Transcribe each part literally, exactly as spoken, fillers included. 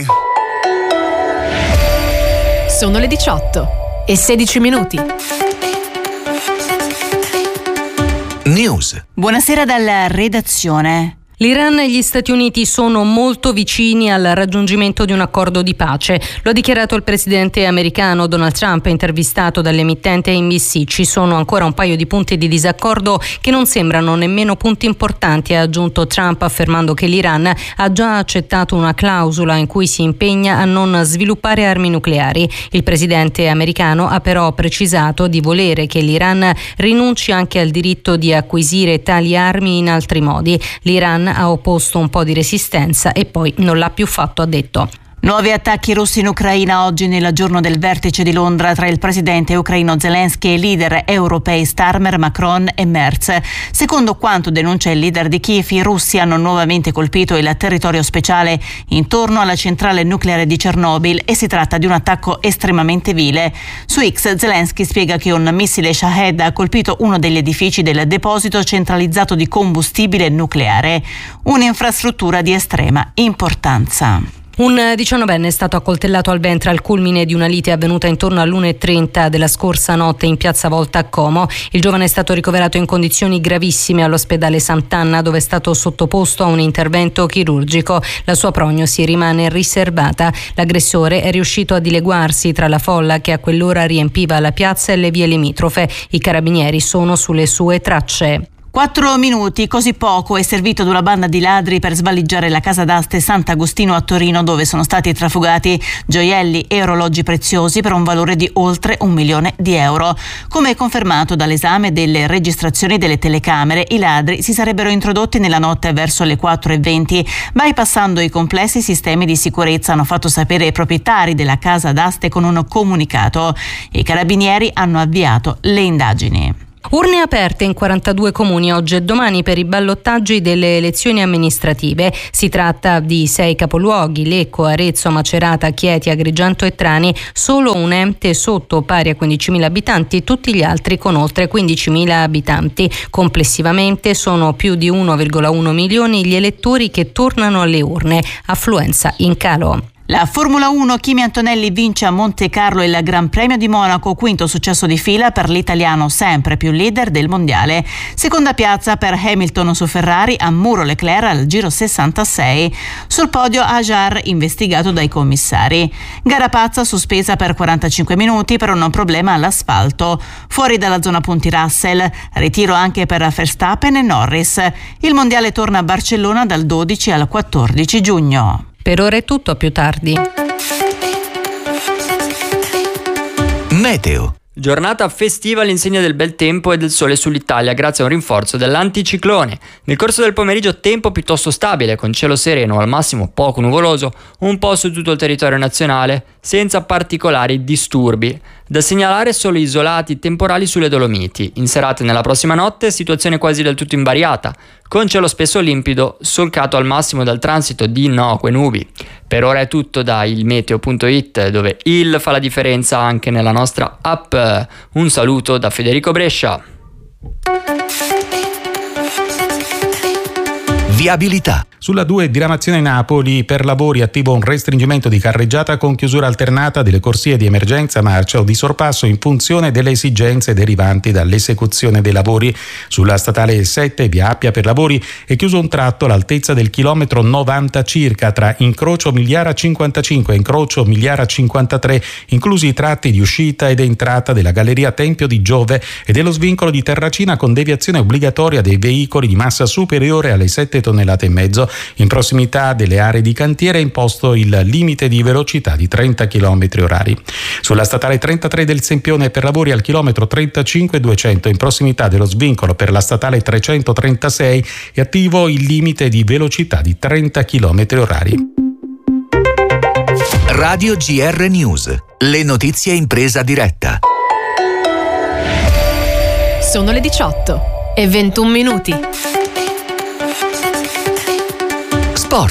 me. Sono le diciotto e sedici minuti. News. Buonasera dalla redazione. L'Iran e gli Stati Uniti sono molto vicini al raggiungimento di un accordo di pace. Lo ha dichiarato il presidente americano Donald Trump, intervistato dall'emittente N B C. Ci sono ancora un paio di punti di disaccordo che non sembrano nemmeno punti importanti, ha aggiunto Trump, affermando che l'Iran ha già accettato una clausola in cui si impegna a non sviluppare armi nucleari. Il presidente americano ha però precisato di volere che l'Iran rinunci anche al diritto di acquisire tali armi in altri modi. L'Iran ha opposto un po' di resistenza e poi non l'ha più fatto, ha detto. Nuovi attacchi russi in Ucraina oggi nel giorno del vertice di Londra tra il presidente ucraino Zelensky e i leader europei Starmer, Macron e Merz. Secondo quanto denuncia il leader di Kiev, i russi hanno nuovamente colpito il territorio speciale intorno alla centrale nucleare di Chernobyl e si tratta di un attacco estremamente vile. Su X Zelensky spiega che un missile Shahed ha colpito uno degli edifici del deposito centralizzato di combustibile nucleare, un'infrastruttura di estrema importanza. Un diciannovenne è stato accoltellato al ventre al culmine di una lite avvenuta intorno all'una e trenta della scorsa notte in piazza Volta a Como. Il giovane è stato ricoverato in condizioni gravissime all'ospedale Sant'Anna, dove è stato sottoposto a un intervento chirurgico. La sua prognosi rimane riservata. L'aggressore è riuscito a dileguarsi tra la folla che a quell'ora riempiva la piazza e le vie limitrofe. I carabinieri sono sulle sue tracce. Quattro minuti, così poco, è servito ad una banda di ladri per svaligiare la casa d'aste Sant'Agostino a Torino, dove sono stati trafugati gioielli e orologi preziosi per un valore di oltre un milione di euro. Come confermato dall'esame delle registrazioni delle telecamere, i ladri si sarebbero introdotti nella notte verso le quattro e venti, bypassando i complessi sistemi di sicurezza, hanno fatto sapere i proprietari della casa d'aste con un comunicato. I carabinieri hanno avviato le indagini. Urne aperte in quarantadue comuni oggi e domani per i ballottaggi delle elezioni amministrative. Si tratta di sei capoluoghi: Lecco, Arezzo, Macerata, Chieti, Agrigento e Trani. Solo un ente sotto pari a quindicimila abitanti, tutti gli altri con oltre quindicimila abitanti. Complessivamente sono più di uno virgola uno milioni gli elettori che tornano alle urne. Affluenza in calo. La Formula uno, Kimi Antonelli vince a Monte Carlo il Gran Premio di Monaco, quinto successo di fila per l'italiano, sempre più leader del mondiale. Seconda piazza per Hamilton su Ferrari, a muro Leclerc al giro sessantasei. Sul podio Ajar, investigato dai commissari. Gara pazza sospesa per quarantacinque minuti per un problema all'asfalto. Fuori dalla zona punti Russell, ritiro anche per Verstappen e Norris. Il mondiale torna a Barcellona dal dodici al quattordici giugno. Per ora è tutto, a più tardi. Meteo. Giornata festiva all'insegna del bel tempo e del sole sull'Italia grazie a un rinforzo dell'anticiclone. Nel corso del pomeriggio tempo piuttosto stabile, con cielo sereno, al massimo poco nuvoloso, un po' su tutto il territorio nazionale, senza particolari disturbi. Da segnalare solo isolati temporali sulle Dolomiti. In serata e nella prossima notte situazione quasi del tutto invariata, con cielo spesso limpido, solcato al massimo dal transito di innocue nubi. Per ora è tutto da ilmeteo punto it, dove il fa la differenza anche nella nostra app. Un saluto da Federico Brescia. Viabilità. Sulla due diramazione Napoli, per lavori attivo un restringimento di carreggiata con chiusura alternata delle corsie di emergenza, marcia o di sorpasso in funzione delle esigenze derivanti dall'esecuzione dei lavori. Sulla statale sette, via Appia per lavori, è chiuso un tratto all'altezza del chilometro novanta circa tra incrocio Migliara cinquantacinque e incrocio Migliara cinquantatré, inclusi i tratti di uscita ed entrata della galleria Tempio di Giove e dello svincolo di Terracina, con deviazione obbligatoria dei veicoli di massa superiore alle sette tonnellate e mezzo. In prossimità delle aree di cantiere è imposto il limite di velocità di trenta chilometri orari. Sulla statale trentatré del Sempione per lavori al chilometro trentacinque duecento, in prossimità dello svincolo per la statale trecentotrentasei, è attivo il limite di velocità di trenta chilometri orari. Radio G R News. Le notizie in presa diretta. Sono le diciotto e ventuno minuti. Sport.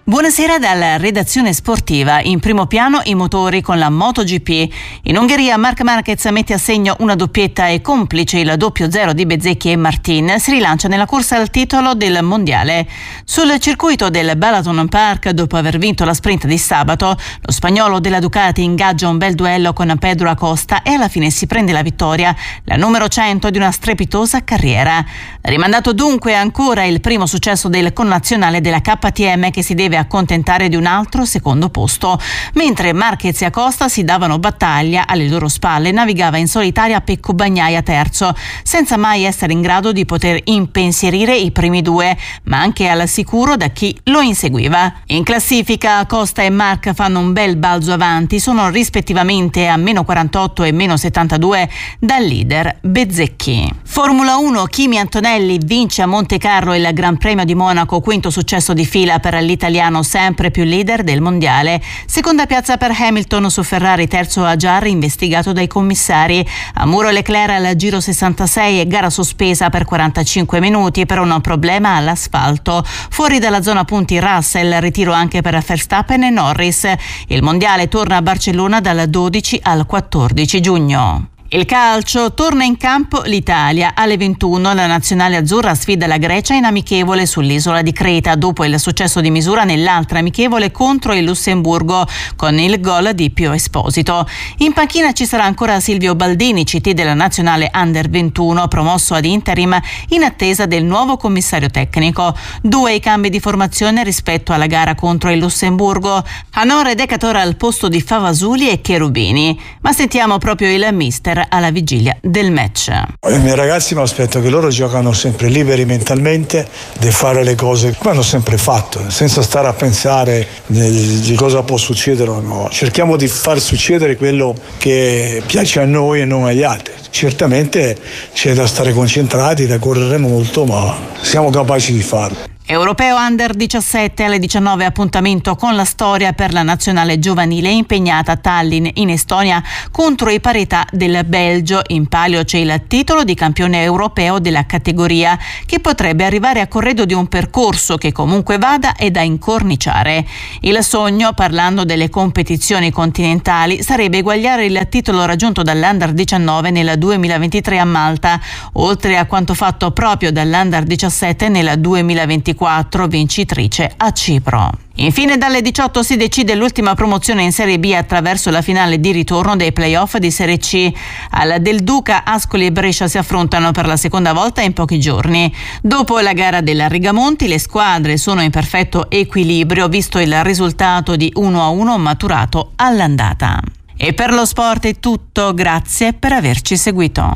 Buonasera dalla redazione sportiva. In primo piano i motori con la MotoGP. In Ungheria Marc Marquez mette a segno una doppietta e complice il doppio zero di Bezzecchi e Martin si rilancia nella corsa al titolo del mondiale. Sul circuito del Balaton Park, dopo aver vinto la sprint di sabato, lo spagnolo della Ducati ingaggia un bel duello con Pedro Acosta e alla fine si prende la vittoria, la numero cento di una strepitosa carriera. Rimandato dunque ancora il primo successo del connazionale della K T M, che si deve accontentare di un altro secondo posto. Mentre Marquez e Acosta si davano battaglia, alle loro spalle navigava in solitaria Pecco Bagnaia terzo, senza mai essere in grado di poter impensierire i primi due, ma anche al sicuro da chi lo inseguiva. In classifica Acosta e Marc fanno un bel balzo avanti, sono rispettivamente a meno quarantotto e meno settantadue dal leader Bezzecchi. Formula uno, Kimi Antonelli vince a Monte Carlo il Gran Premio di Monaco, quinto successo di fila per l'italiano sempre più leader del mondiale. Seconda piazza per Hamilton su Ferrari, terzo Ajar investigato dai commissari. A muro Leclerc al giro sessantasei e gara sospesa per quarantacinque minuti per un problema all'asfalto. Fuori dalla zona punti Russell, ritiro anche per Verstappen e Norris. Il mondiale torna a Barcellona dal dodici al quattordici giugno. Il calcio, torna in campo l'Italia. Alle ventuno la nazionale azzurra sfida la Grecia in amichevole sull'isola di Creta, dopo il successo di misura nell'altra amichevole contro il Lussemburgo con il gol di Pio Esposito. In panchina ci sarà ancora Silvio Baldini, C T della nazionale under ventuno, promosso ad interim in attesa del nuovo commissario tecnico. Due i cambi di formazione rispetto alla gara contro il Lussemburgo: Hanor e Decator al posto di Favasuli e Cherubini. Ma sentiamo proprio il mister alla vigilia del match. I miei ragazzi mi aspetto che loro giocano sempre liberi mentalmente di fare le cose come hanno sempre fatto, senza stare a pensare di cosa può succedere o no. Cerchiamo di far succedere quello che piace a noi e non agli altri. Certamente c'è da stare concentrati, da correre molto, ma siamo capaci di farlo. Europeo under diciassette, alle diciannove appuntamento con la storia per la nazionale giovanile impegnata a Tallinn in Estonia contro i parità del Belgio. In palio c'è il titolo di campione europeo della categoria, che potrebbe arrivare a corredo di un percorso che comunque vada è da incorniciare. Il sogno, parlando delle competizioni continentali, sarebbe eguagliare il titolo raggiunto dall'Under diciannove nel duemilaventitré a Malta, oltre a quanto fatto proprio dall'Under diciassette nel duemilaventiquattro, vincitrice a Cipro. Infine dalle diciotto si decide l'ultima promozione in Serie B attraverso la finale di ritorno dei play-off di Serie C. Al Del Duca, Ascoli e Brescia si affrontano per la seconda volta in pochi giorni. Dopo la gara della Rigamonti, le squadre sono in perfetto equilibrio, visto il risultato di uno a uno maturato all'andata. E per lo sport è tutto, grazie per averci seguito.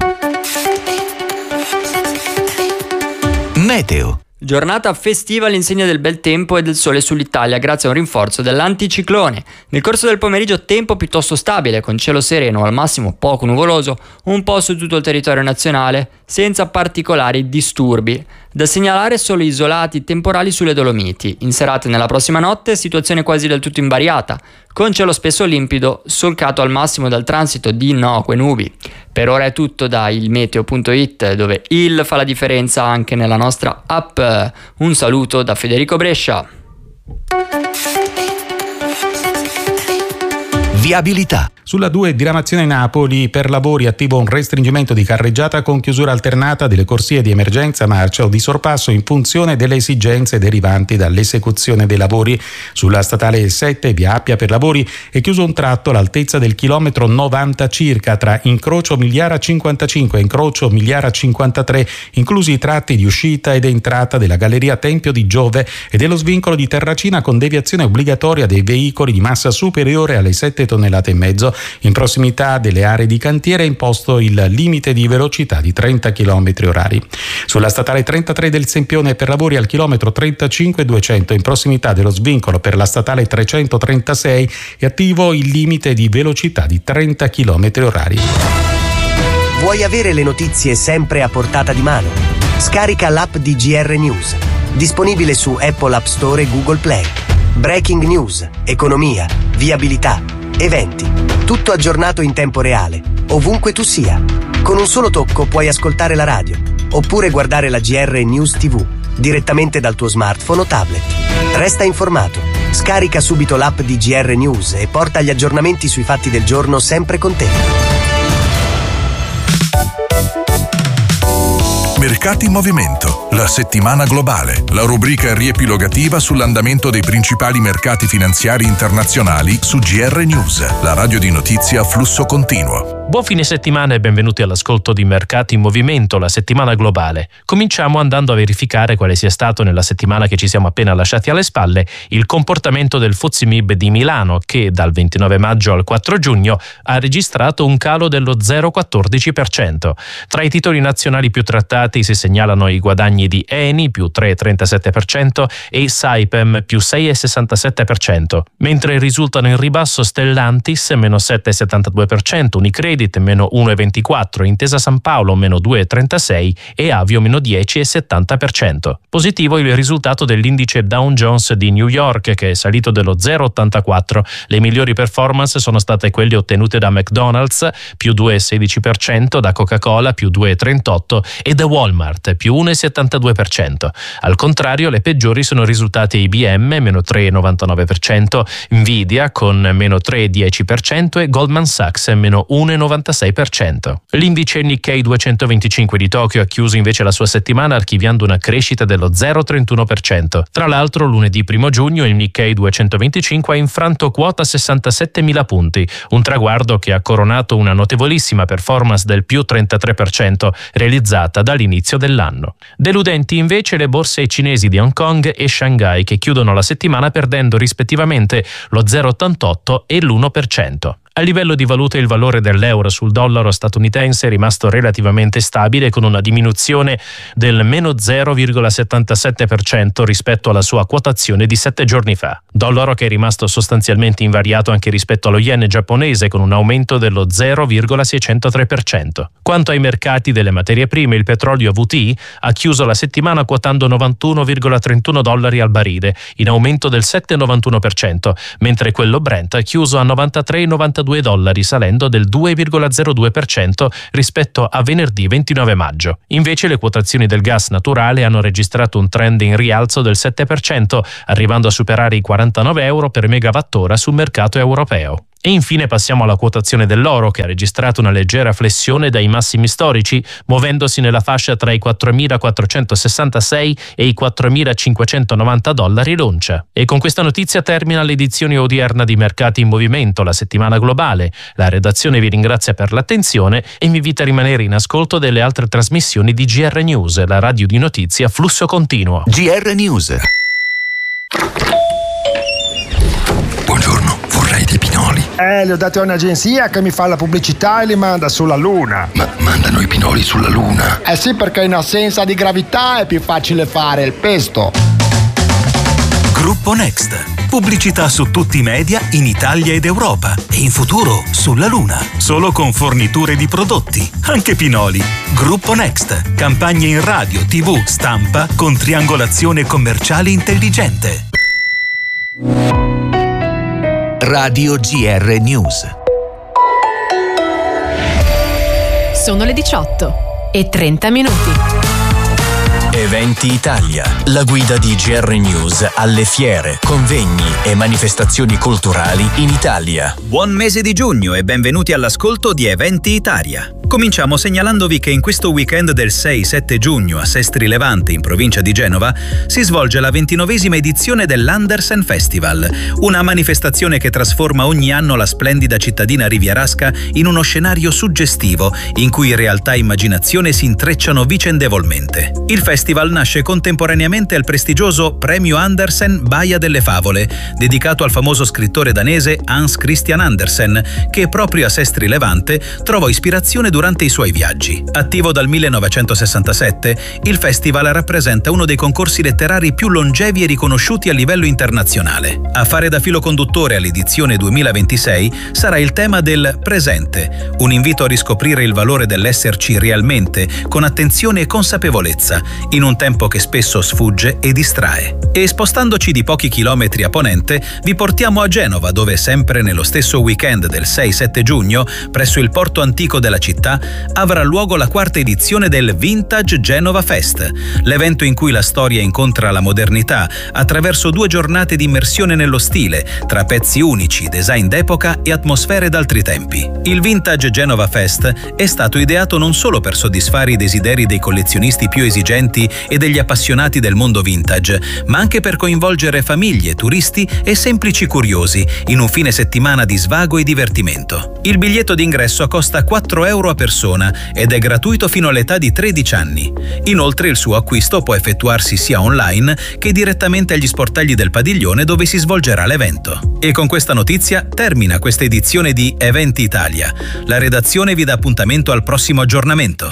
Meteo. Giornata festiva all'insegna del bel tempo e del sole sull'Italia grazie a un rinforzo dell'anticiclone. Nel corso del pomeriggio tempo piuttosto stabile, con cielo sereno, al massimo poco nuvoloso, un po' su tutto il territorio nazionale, senza particolari disturbi. Da segnalare solo isolati temporali sulle Dolomiti. In serata e nella prossima notte situazione quasi del tutto invariata, con cielo spesso limpido, solcato al massimo dal transito di innocue nubi. Per ora è tutto da ilmeteo punto it, dove il fa la differenza anche nella nostra app. Un saluto da Federico Brescia. Viabilità. Sulla due diramazione Napoli, per lavori attivo un restringimento di carreggiata con chiusura alternata delle corsie di emergenza, marcia o di sorpasso in funzione delle esigenze derivanti dall'esecuzione dei lavori. Sulla statale sette, via Appia per lavori, è chiuso un tratto all'altezza del chilometro novanta circa tra incrocio Migliara cinquantacinque e incrocio Migliara cinquantatré, inclusi i tratti di uscita ed entrata della galleria Tempio di Giove e dello svincolo di Terracina, con deviazione obbligatoria dei veicoli di massa superiore alle sette tonnellate e mezzo. In prossimità delle aree di cantiere è imposto il limite di velocità di trenta chilometri orari. Sulla statale trentatré del Sempione, per lavori al chilometro trentacinque duecento, in prossimità dello svincolo per la statale trecentotrentasei, è attivo il limite di velocità di trenta chilometri orari. Vuoi avere le notizie sempre a portata di mano? Scarica l'app di G R News, disponibile su Apple App Store e Google Play. Breaking news, economia, viabilità, eventi, tutto aggiornato in tempo reale, ovunque tu sia. Con un solo tocco puoi ascoltare la radio, oppure guardare la G R News tivù, direttamente dal tuo smartphone o tablet. Resta informato. Scarica subito l'app di G R News e porta gli aggiornamenti sui fatti del giorno sempre con te. Mercati in movimento, la settimana globale, la rubrica riepilogativa sull'andamento dei principali mercati finanziari internazionali su G R News, la radio di notizia a flusso continuo. Buon fine settimana e benvenuti all'ascolto di Mercati in movimento, la settimana globale. Cominciamo andando a verificare quale sia stato nella settimana che ci siamo appena lasciati alle spalle il comportamento del F T S E M I B di Milano, che dal ventinove maggio al quattro giugno ha registrato un calo dello zero virgola quattordici per cento. Tra i titoli nazionali più trattati si segnalano i guadagni di Eni più tre virgola trentasette per cento e Saipem più sei virgola sessantasette per cento, mentre risultano in ribasso Stellantis meno sette virgola settantadue per cento, Unicredit meno uno virgola ventiquattro per cento, Intesa Sanpaolo meno due virgola trentasei per cento e Avio meno dieci virgola settanta per cento. Positivo il risultato dell'indice Dow Jones di New York, che è salito dello zero virgola ottantaquattro. Le migliori performance sono state quelle ottenute da McDonald's più due virgola sedici per cento, da Coca-Cola più due virgola trentotto per cento e da Walmart più uno virgola settantadue per cento. Al contrario, le peggiori sono risultati I B M meno tre virgola novantanove per cento, Nvidia con meno tre virgola dieci per cento e Goldman Sachs meno uno virgola novantasei per cento. L'indice Nikkei duecentoventicinque di Tokyo ha chiuso invece la sua settimana archiviando una crescita dello zero virgola trentuno per cento. Tra l'altro, lunedì primo giugno il Nikkei duecentoventicinque ha infranto quota sessantasettemila punti, un traguardo che ha coronato una notevolissima performance del più trentatré per cento realizzata dall'inizio dell'anno. Deludenti invece le borse cinesi di Hong Kong e Shanghai, che chiudono la settimana perdendo rispettivamente lo zero virgola ottantotto e l'uno per cento. A livello di valuta il valore dell'euro sul dollaro statunitense è rimasto relativamente stabile, con una diminuzione del meno zero virgola settantasette per cento rispetto alla sua quotazione di sette giorni fa. Dollaro che è rimasto sostanzialmente invariato anche rispetto allo yen giapponese, con un aumento dello zero virgola seicentotré per cento. Quanto ai mercati delle materie prime, il petrolio W T I ha chiuso la settimana quotando novantuno virgola trentuno dollari al barile, in aumento del sette virgola novantuno per cento, mentre quello Brent ha chiuso a novantatré virgola novantadue dollari, salendo del due virgola zero due per cento rispetto a venerdì ventinove maggio. Invece le quotazioni del gas naturale hanno registrato un trend in rialzo del sette per cento, arrivando a superare i quarantanove euro per megawattora sul mercato europeo. E infine passiamo alla quotazione dell'oro, che ha registrato una leggera flessione dai massimi storici, muovendosi nella fascia tra i quattromilaquattrocentosessantasei e i quattromilacinquecentonovanta dollari l'oncia. E con questa notizia termina l'edizione odierna di Mercati in Movimento, la settimana globale. La redazione vi ringrazia per l'attenzione e vi invita a rimanere in ascolto delle altre trasmissioni di G R News, la radio di notizie a flusso continuo. G R News. Buongiorno, vorrei dei pinoli. Eh, li ho dati a un'agenzia che mi fa la pubblicità e li manda sulla Luna. Ma mandano i pinoli sulla Luna? Eh sì, perché in assenza di gravità è più facile fare il pesto. Gruppo Next. Pubblicità su tutti i media in Italia ed Europa e in futuro sulla Luna. Solo con forniture di prodotti, anche pinoli. Gruppo Next. Campagne in radio, tivù, stampa con triangolazione commerciale intelligente. Radio G R News. Sono le diciotto e trenta minuti. Eventi Italia, la guida di G R News alle fiere, convegni e manifestazioni culturali in Italia. Buon mese di giugno e benvenuti all'ascolto di Eventi Italia. Cominciamo segnalandovi che in questo weekend del sei sette giugno a Sestri Levante, in provincia di Genova, si svolge la ventinovesima edizione dell'Andersen Festival, una manifestazione che trasforma ogni anno la splendida cittadina rivierasca in uno scenario suggestivo, in cui realtà e immaginazione si intrecciano vicendevolmente. Il festival nasce contemporaneamente al prestigioso Premio Andersen Baia delle Favole, dedicato al famoso scrittore danese Hans Christian Andersen, che proprio a Sestri Levante trovò ispirazione durante durante i suoi viaggi. Attivo dal millenovecentosessantasette, il festival rappresenta uno dei concorsi letterari più longevi e riconosciuti a livello internazionale. A fare da filo conduttore all'edizione duemilaventisei sarà il tema del presente, un invito a riscoprire il valore dell'esserci realmente, con attenzione e consapevolezza, in un tempo che spesso sfugge e distrae. E spostandoci di pochi chilometri a ponente, vi portiamo a Genova, dove sempre nello stesso weekend del sei sette giugno, presso il porto antico della città, città avrà luogo la quarta edizione del Vintage Genova Fest, l'evento in cui la storia incontra la modernità attraverso due giornate di immersione nello stile, tra pezzi unici, design d'epoca e atmosfere d'altri tempi. Il Vintage Genova Fest è stato ideato non solo per soddisfare i desideri dei collezionisti più esigenti e degli appassionati del mondo vintage, ma anche per coinvolgere famiglie, turisti e semplici curiosi in un fine settimana di svago e divertimento. Il biglietto d'ingresso costa quattro euro a persona ed è gratuito fino all'età di tredici anni. Inoltre il suo acquisto può effettuarsi sia online che direttamente agli sportelli del padiglione dove si svolgerà l'evento. E con questa notizia termina questa edizione di Eventi Italia. La redazione vi dà appuntamento al prossimo aggiornamento.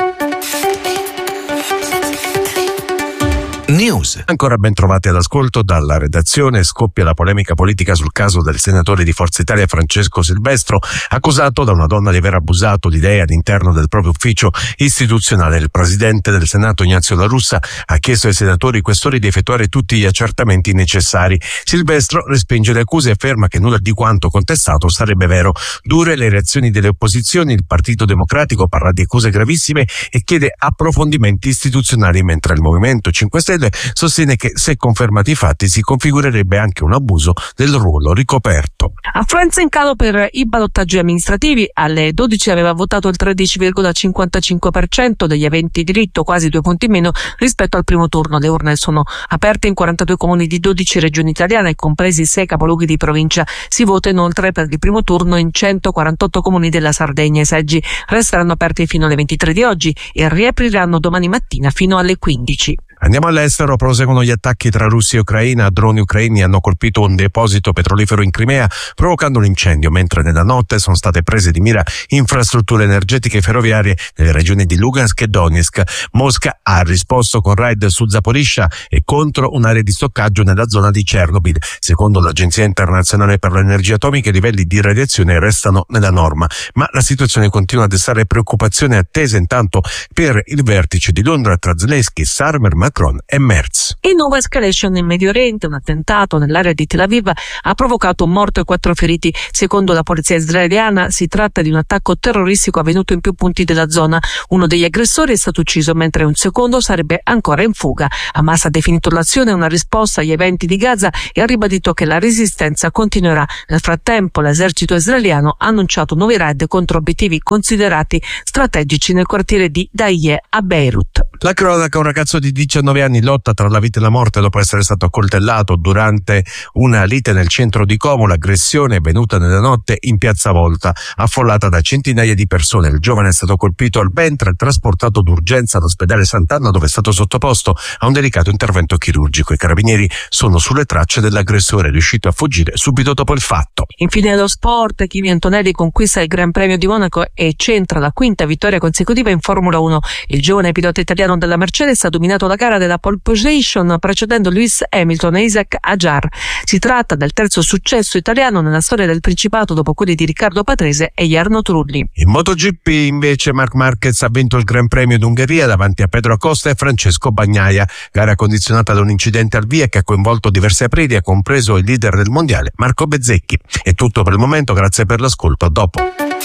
News. Ancora ben trovati all'ascolto dalla redazione. Scoppia la polemica politica sul caso del senatore di Forza Italia Francesco Silvestro, accusato da una donna di aver abusato di lei all'interno del proprio ufficio istituzionale. Il presidente del Senato Ignazio La Russa ha chiesto ai senatori questori di effettuare tutti gli accertamenti necessari. Silvestro respinge le accuse e afferma che nulla di quanto contestato sarebbe vero. Dure le reazioni delle opposizioni, il Partito Democratico parla di accuse gravissime e chiede approfondimenti istituzionali, mentre il Movimento cinque Stelle sostiene che se confermati i fatti si configurerebbe anche un abuso del ruolo ricoperto. Affluenza in calo per i ballottaggi amministrativi. Alle dodici aveva votato il tredici virgola cinquantacinque per cento degli aventi diritto, quasi due punti meno rispetto al primo turno. Le urne sono aperte in quarantadue comuni di dodici regioni italiane, compresi sei capoluoghi di provincia. Si vota inoltre per il primo turno in centoquarantotto comuni della Sardegna. I seggi resteranno aperti fino alle ventitré di oggi e riapriranno domani mattina fino alle quindici. Andiamo all'estero, proseguono gli attacchi tra Russia e Ucraina. Droni ucraini hanno colpito un deposito petrolifero in Crimea, provocando un incendio, mentre nella notte sono state prese di mira infrastrutture energetiche e ferroviarie nelle regioni di Lugansk e Donetsk. Mosca ha risposto con raid su Zaporizhzhia e contro un'area di stoccaggio nella zona di Chernobyl. Secondo l'Agenzia Internazionale per l'Energia Atomica i livelli di radiazione restano nella norma, ma la situazione continua a destare preoccupazione attesa intanto per il vertice di Londra tra Zelensky, Starmer, Macron e Merz. In nuova escalation in Medio Oriente, un attentato nell'area di Tel Aviv ha provocato un morto e quattro feriti. Secondo la polizia israeliana si tratta di un attacco terroristico avvenuto in più punti della zona. Uno degli aggressori è stato ucciso mentre un secondo sarebbe ancora in fuga. Hamas ha definito l'azione una risposta agli eventi di Gaza e ha ribadito che la resistenza continuerà. Nel frattempo l'esercito israeliano ha annunciato nuovi raid contro obiettivi considerati strategici nel quartiere di Dahieh a Beirut. La cronaca: un ragazzo di diciannove anni lotta tra la vita e la morte dopo essere stato accoltellato durante una lite nel centro di Como. L'aggressione è avvenuta nella notte in piazza Volta, affollata da centinaia di persone. Il giovane è stato colpito al ventre e trasportato d'urgenza all'ospedale Sant'Anna, dove è stato sottoposto a un delicato intervento chirurgico. I carabinieri sono sulle tracce dell'aggressore, riuscito a fuggire subito dopo il fatto. Infine lo sport: Kimi Antonelli conquista il Gran Premio di Monaco e centra la quinta vittoria consecutiva in Formula uno. Il giovane pilota italiano della Mercedes ha dominato la gara della pole position, precedendo Lewis Hamilton e Isaac Hadjar. Si tratta del terzo successo italiano nella storia del Principato, dopo quelli di Riccardo Patrese e Jarno Trulli. In MotoGP invece Marc Marquez ha vinto il Gran Premio d'Ungheria davanti a Pedro Acosta e Francesco Bagnaia, gara condizionata da un incidente al via che ha coinvolto diversi apriti, compreso il leader del mondiale Marco Bezzecchi. È tutto per il momento, grazie per l'ascolto, a dopo.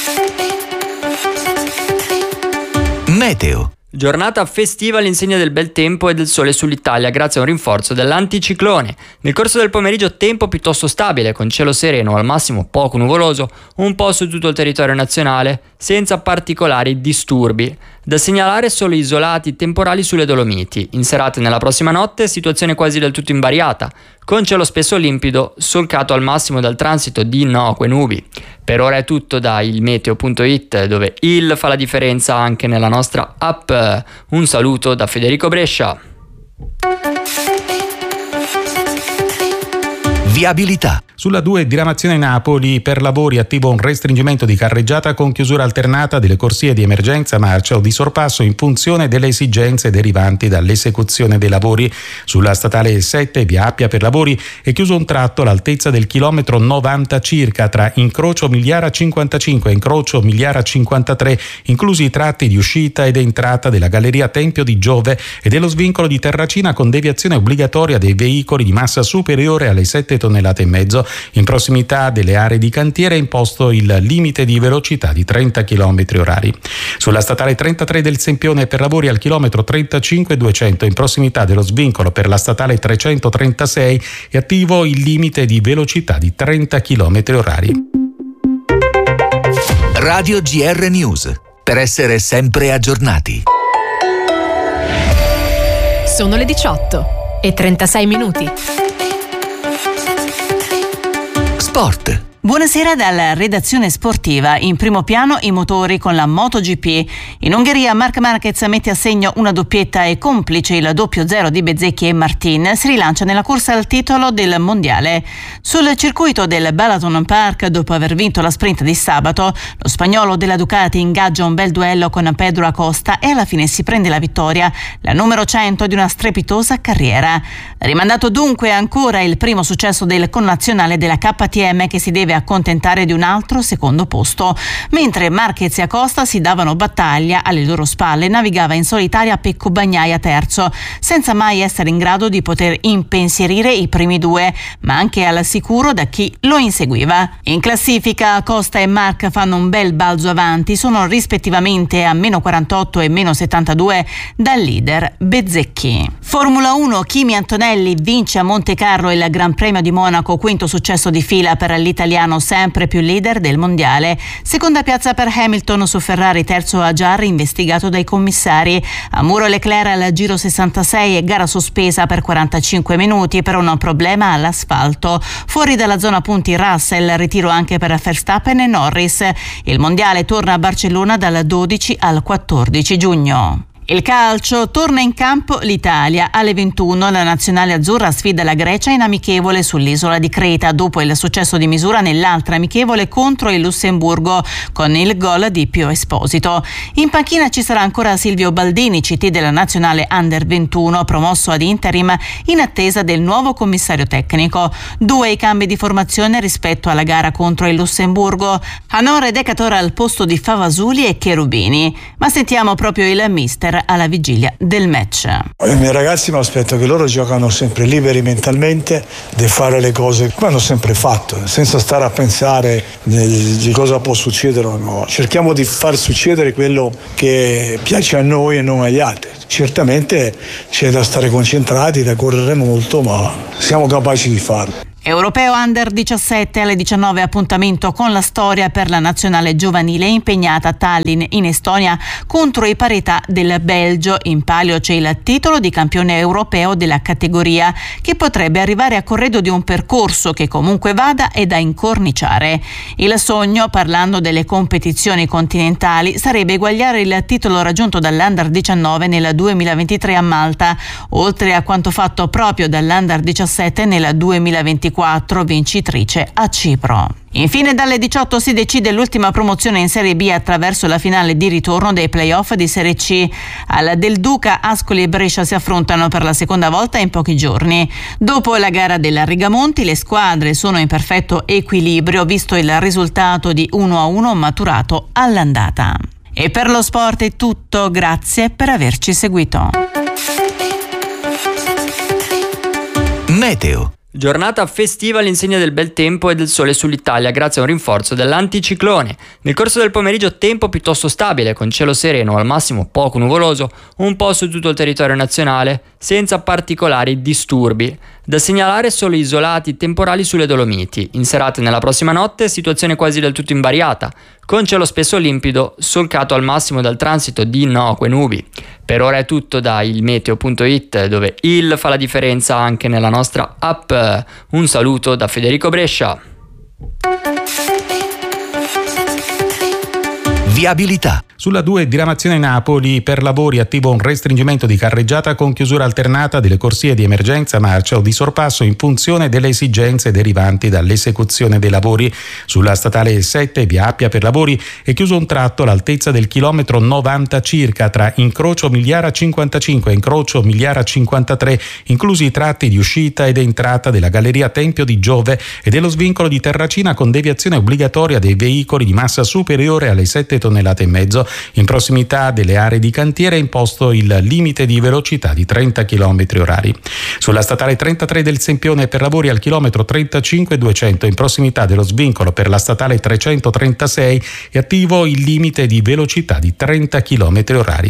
Meteo. Giornata festiva all'insegna del bel tempo e del sole sull'Italia grazie a un rinforzo dell'anticiclone. Nel corso del pomeriggio tempo piuttosto stabile, con cielo sereno, al massimo poco nuvoloso, un po' su tutto il territorio nazionale, senza particolari disturbi. Da segnalare solo isolati temporali sulle Dolomiti. In serata e nella prossima notte situazione quasi del tutto invariata, con cielo spesso limpido, solcato al massimo dal transito di innocue nubi. Per ora è tutto da ilmeteo punto it, dove il fa la differenza anche nella nostra app. Un saluto da Federico Brescia. Viabilità. Sulla due diramazione Napoli, per lavori attivo un restringimento di carreggiata con chiusura alternata delle corsie di emergenza, marcia o di sorpasso in funzione delle esigenze derivanti dall'esecuzione dei lavori. Sulla statale sette, via Appia per lavori, è chiuso un tratto all'altezza del chilometro novanta circa tra incrocio Migliara cinquantacinque e incrocio Migliara cinquantatré, inclusi i tratti di uscita ed entrata della galleria Tempio di Giove e dello svincolo di Terracina, con deviazione obbligatoria dei veicoli di massa superiore alle sette tonnellate e mezzo. In prossimità delle aree di cantiere è imposto il limite di velocità di trenta chilometri orari. Sulla statale trentatré del Sempione per lavori al chilometro trentacinque duecento in prossimità dello svincolo per la statale trecentotrentasei è attivo il limite di velocità di trenta chilometri orari. Radio G R News, per essere sempre aggiornati. Sono le diciotto e trentasei minuti. Sport. Buonasera dalla redazione sportiva. In primo piano i motori con la MotoGP. In Ungheria Marc Marquez mette a segno una doppietta e complice il doppio zero di Bezzecchi e Martin si rilancia nella corsa al titolo del mondiale. Sul circuito del Balaton Park, dopo aver vinto la sprint di sabato, lo spagnolo della Ducati ingaggia un bel duello con Pedro Acosta e alla fine si prende la vittoria, la numero cento di una strepitosa carriera. Rimandato dunque ancora il primo successo del connazionale della K T M, che si deve accontentare di un altro secondo posto. Mentre Marquez e Acosta si davano battaglia, alle loro spalle navigava in solitaria Pecco Bagnaia terzo, senza mai essere in grado di poter impensierire i primi due, ma anche al sicuro da chi lo inseguiva. In classifica Acosta e Marc fanno un bel balzo avanti, sono rispettivamente a meno quarantotto e meno settantadue dal leader Bezzecchi. Formula uno, Kimi Antonelli vince a Monte Carlo il Gran Premio di Monaco, quinto successo di fila per l'italiano sempre più leader del mondiale. Seconda piazza per Hamilton su Ferrari, terzo a Jarry investigato dai commissari. A muro Leclerc al giro sessantasei e gara sospesa per quarantacinque minuti per un problema all'asfalto. Fuori dalla zona punti Russell, ritiro anche per Verstappen e Norris. Il mondiale torna a Barcellona dal dodici al quattordici giugno. Il calcio, torna in campo l'Italia. Alle ventuno la nazionale azzurra sfida la Grecia in amichevole sull'isola di Creta, dopo il successo di misura nell'altra amichevole contro il Lussemburgo con il gol di Pio Esposito. In panchina ci sarà ancora Silvio Baldini, C T della nazionale under ventuno, promosso ad interim in attesa del nuovo commissario tecnico. Due i cambi di formazione rispetto alla gara contro il Lussemburgo: Hanor e Decator al posto di Favasuli e Cherubini. Ma sentiamo proprio il mister alla vigilia del match. I miei ragazzi mi aspetto che loro giocano sempre liberi mentalmente di fare le cose come hanno sempre fatto, senza stare a pensare di cosa può succedere o no. Cerchiamo di far succedere quello che piace a noi e non agli altri. Certamente c'è da stare concentrati, da correre molto, ma siamo capaci di farlo. Europeo under diciassette alle diciannove, appuntamento con la storia per la nazionale giovanile impegnata a Tallinn in Estonia contro i parità del Belgio. In palio c'è il titolo di campione europeo della categoria, che potrebbe arrivare a corredo di un percorso che comunque vada è da incorniciare. Il sogno, parlando delle competizioni continentali, sarebbe eguagliare il titolo raggiunto dall'Under diciannove nel duemilaventitré a Malta, oltre a quanto fatto proprio dall'Under diciassette nel duemilaventiquattro, vincitrice a Cipro. Infine dalle diciotto si decide l'ultima promozione in Serie B attraverso la finale di ritorno dei play-off di Serie C. Al Del Duca, Ascoli e Brescia si affrontano per la seconda volta in pochi giorni. Dopo la gara della Rigamonti, le squadre sono in perfetto equilibrio, visto il risultato di uno a uno maturato all'andata. E per lo sport è tutto, grazie per averci seguito. Meteo. Giornata festiva all'insegna del bel tempo e del sole sull'Italia grazie a un rinforzo dell'anticiclone. Nel corso del pomeriggio tempo piuttosto stabile, con cielo sereno, al massimo poco nuvoloso, un po' su tutto il territorio nazionale, senza particolari disturbi. Da segnalare solo isolati temporali sulle Dolomiti. In serata e nella prossima notte situazione quasi del tutto invariata, con cielo spesso limpido, solcato al massimo dal transito di innocue nubi. Per ora è tutto da ilmeteo punto it, dove il fa la differenza anche nella nostra app. Un saluto da Federico Brescia. Viabilità. Sulla due diramazione Napoli, per lavori attivo un restringimento di carreggiata con chiusura alternata delle corsie di emergenza, marcia o di sorpasso in funzione delle esigenze derivanti dall'esecuzione dei lavori. Sulla statale sette, via Appia per lavori, è chiuso un tratto all'altezza del chilometro novanta circa tra incrocio Migliara cinquantacinque e incrocio Migliara cinquantatré, inclusi i tratti di uscita ed entrata della galleria Tempio di Giove e dello svincolo di Terracina, con deviazione obbligatoria dei veicoli di massa superiore alle sette tonnellate tonnellate e mezzo. In prossimità delle aree di cantiere è imposto il limite di velocità di trenta chilometri orari. Sulla statale trentatré del Sempione per lavori al chilometro trentacinque duecento, in prossimità dello svincolo per la statale trecentotrentasei, è attivo il limite di velocità di trenta chilometri orari.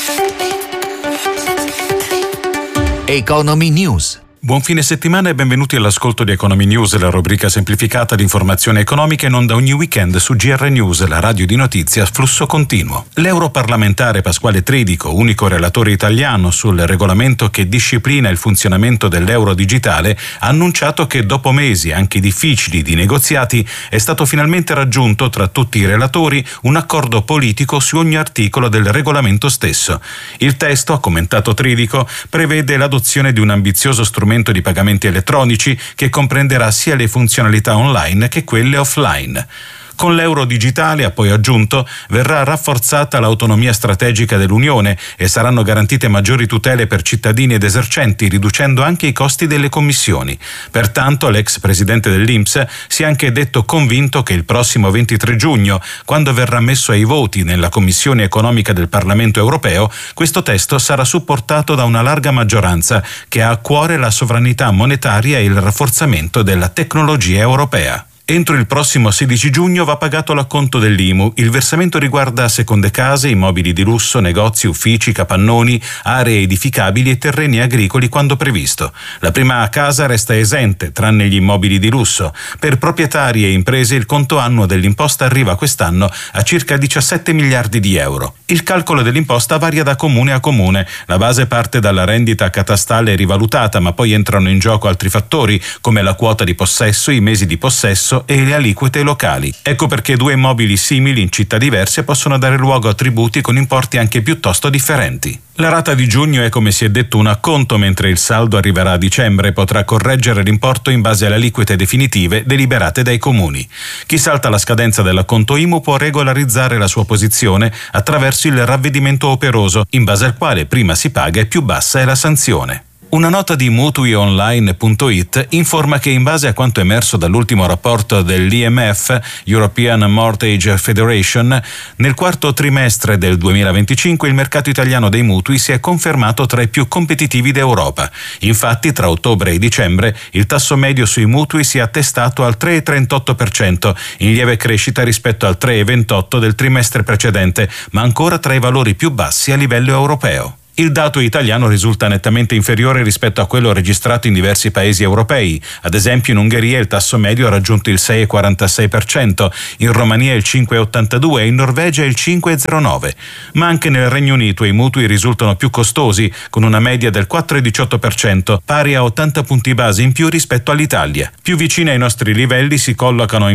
Economy News. Buon fine settimana e benvenuti all'ascolto di Economy News, la rubrica semplificata di informazione economica in onda ogni weekend su G R News, la radio di notizie a flusso continuo. L'europarlamentare Pasquale Tridico, unico relatore italiano sul regolamento che disciplina il funzionamento dell'euro digitale, ha annunciato che dopo mesi anche difficili di negoziati è stato finalmente raggiunto tra tutti i relatori un accordo politico su ogni articolo del regolamento stesso. Il testo, ha commentato Tridico, prevede l'adozione di un ambizioso strumento di pagamenti elettronici che comprenderà sia le funzionalità online che quelle offline. Con l'euro digitale, ha poi aggiunto, verrà rafforzata l'autonomia strategica dell'Unione e saranno garantite maggiori tutele per cittadini ed esercenti, riducendo anche i costi delle commissioni. Pertanto, l'ex presidente dell'I N P S si è anche detto convinto che il prossimo ventitré giugno, quando verrà messo ai voti nella Commissione economica del Parlamento europeo, questo testo sarà supportato da una larga maggioranza che ha a cuore la sovranità monetaria e il rafforzamento della tecnologia europea. Entro il prossimo sedici giugno va pagato l'acconto dell'I M U. Il versamento riguarda seconde case, immobili di lusso, negozi, uffici, capannoni, aree edificabili e terreni agricoli quando previsto. La prima casa resta esente, tranne gli immobili di lusso. Per proprietari e imprese il conto annuo dell'imposta arriva quest'anno a circa diciassette miliardi di euro. Il calcolo dell'imposta varia da comune a comune. La base parte dalla rendita catastale rivalutata, ma poi entrano in gioco altri fattori, come la quota di possesso, i mesi di possesso e le aliquote locali. Ecco perché due immobili simili in città diverse possono dare luogo a tributi con importi anche piuttosto differenti. La rata di giugno è, come si è detto, un acconto, mentre il saldo arriverà a dicembre e potrà correggere l'importo in base alle aliquote definitive deliberate dai comuni. Chi salta la scadenza dell'acconto I M U può regolarizzare la sua posizione attraverso il ravvedimento operoso, in base al quale prima si paga e più bassa è la sanzione. Una nota di mutuionline punto it informa che in base a quanto emerso dall'ultimo rapporto dell'I M F, European Mortgage Federation, nel quarto trimestre del duemilaventicinque il mercato italiano dei mutui si è confermato tra i più competitivi d'Europa. Infatti, tra ottobre e dicembre, il tasso medio sui mutui si è attestato al tre virgola trentotto per cento, in lieve crescita rispetto al tre virgola ventotto del trimestre precedente, ma ancora tra i valori più bassi a livello europeo. Il dato italiano risulta nettamente inferiore rispetto a quello registrato in diversi paesi europei. Ad esempio, in Ungheria il tasso medio ha raggiunto il sei virgola quarantasei per cento, in Romania il cinque virgola ottantadue per cento e in Norvegia il cinque virgola zero nove per cento. Ma anche nel Regno Unito i mutui risultano più costosi, con una media del quattro virgola diciotto per cento, pari a ottanta punti base in più rispetto all'Italia. Più vicine ai nostri livelli si collocano